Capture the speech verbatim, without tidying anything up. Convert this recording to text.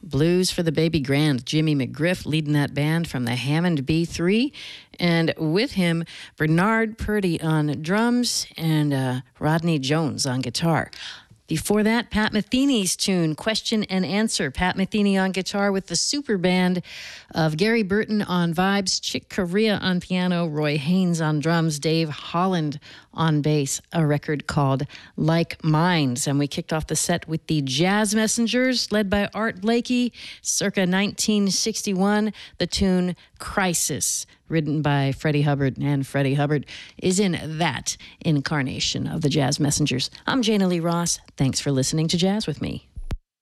Blues for the Baby Grand. Jimmy McGriff leading that band from the Hammond B three. And with him, Bernard Purdy on drums and uh, Rodney Jones on guitar. Before that, Pat Metheny's tune, Question and Answer. Pat Metheny on guitar with the super band of Gary Burton on vibes, Chick Corea on piano, Roy Haynes on drums, Dave Holland on bass, a record called Like Minds. And we kicked off the set with the Jazz Messengers, led by Art Blakey, circa nineteen sixty-one, the tune Crisis, written by Freddie Hubbard, and Freddie Hubbard is in that incarnation of the Jazz Messengers. I'm Jana Lee Ross. Thanks for listening to Jazz with Me.